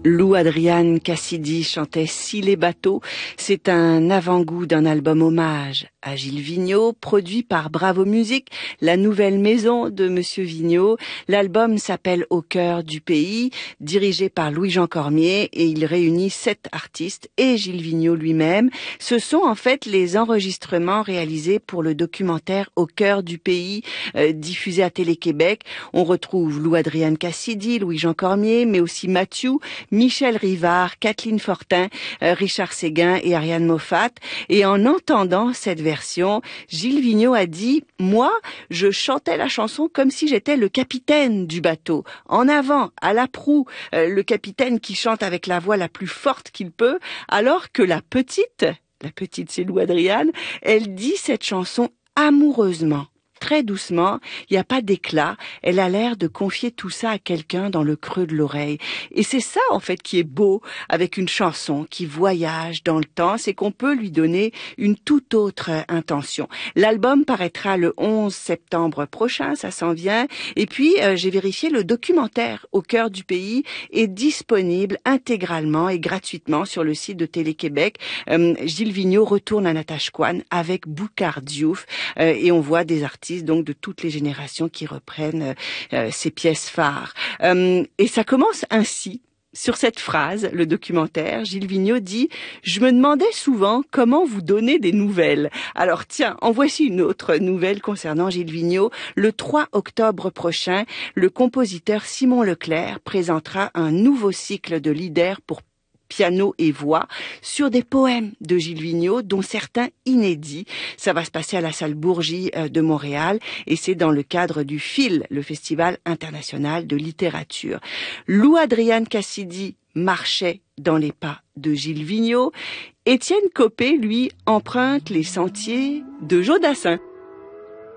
Lou Adrian Cassidy chantait Si les bateaux. C'est un avant-goût d'un album hommage à Gilles Vigneault, produit par Bravo Musique, la nouvelle maison de Monsieur Vigneault. L'album s'appelle Au cœur du pays, dirigé par Louis-Jean Cormier, et il réunit 7 artistes et Gilles Vigneault lui-même. Ce sont en fait les enregistrements réalisés pour le documentaire Au cœur du pays, diffusé à Télé-Québec. On retrouve Lou Adrian Cassidy, Louis-Jean Cormier, mais aussi Mathieu, Michel Rivard, Kathleen Fortin, Richard Séguin et Ariane Moffat. Et en entendant cette version, Gilles Vigneault a dit « Moi, je chantais la chanson comme si j'étais le capitaine du bateau. En avant, à la proue, le capitaine qui chante avec la voix la plus forte qu'il peut, alors que la petite c'est Lou Adrian, elle dit cette chanson amoureusement. Très doucement, il n'y a pas d'éclat, elle a l'air de confier tout ça à quelqu'un dans le creux de l'oreille. Et c'est ça, en fait, qui est beau avec une chanson qui voyage dans le temps, c'est qu'on peut lui donner une toute autre intention. L'album paraîtra le 11 septembre prochain, ça s'en vient. Et puis, j'ai vérifié, le documentaire Au cœur du pays est disponible intégralement et gratuitement sur le site de Télé-Québec. Gilles Vigneault retourne à Natashquan avec Boukhar Diouf et on voit des artistes donc de toutes les générations qui reprennent ces pièces phares. Et ça commence ainsi. Sur cette phrase, le documentaire, Gilles Vigneault dit « Je me demandais souvent comment vous donner des nouvelles. » Alors tiens, en voici une autre nouvelle concernant Gilles Vigneault. Le 3 octobre prochain, le compositeur Simon Leclerc présentera un nouveau cycle de lieder pour piano et voix, sur des poèmes de Gilles Vigneault, dont certains inédits. Ça va se passer à la salle Bourgie de Montréal, et c'est dans le cadre du FIL, le Festival international de littérature. Lou Adrian Cassidy marchait dans les pas de Gilles Vigneault. Étienne Copé, lui, emprunte les sentiers de Jodassin.